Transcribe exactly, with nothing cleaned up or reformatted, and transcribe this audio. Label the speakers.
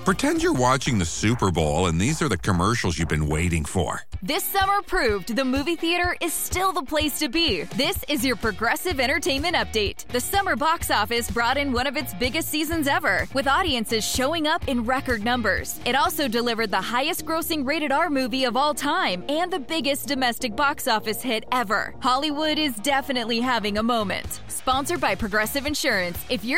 Speaker 1: Pretend you're watching the Super Bowl and these are the commercials you've been waiting for.
Speaker 2: This summer proved the movie theater is still the place to be. This is your Progressive Entertainment Update. The summer box office brought in one of its biggest seasons ever, with audiences showing up in record numbers. It also delivered the highest grossing rated R movie of all time and the biggest domestic box office hit ever. Hollywood is definitely having a moment. Sponsored by Progressive Insurance. If you're